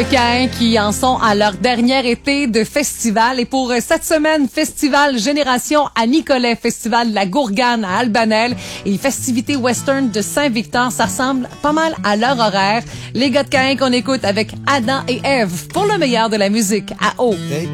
Caïn qui en sont à leur dernier été de festival. Et pour cette semaine, Festival Génération à Nicolet, Festival de la Gourgane à Albanel et festivités western de Saint-Victor. Ça ressemble pas mal à leur horaire. Les gars de Caïn qu'on écoute avec Adam et Ève pour le meilleur de la musique à eau.